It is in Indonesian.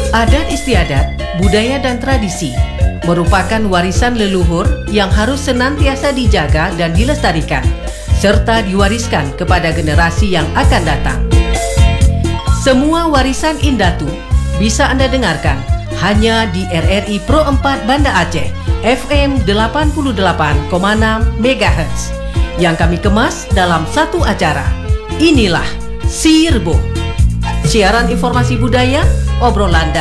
Adat istiadat, budaya dan tradisi merupakan warisan leluhur yang harus senantiasa dijaga dan dilestarikan, serta diwariskan kepada generasi yang akan datang. Semua warisan Indatu bisa Anda dengarkan hanya di RRI Pro 4 Banda Aceh, FM 88,6 MHz, yang kami kemas dalam satu acara. Inilah Sirbo, siaran informasi budaya, obrolan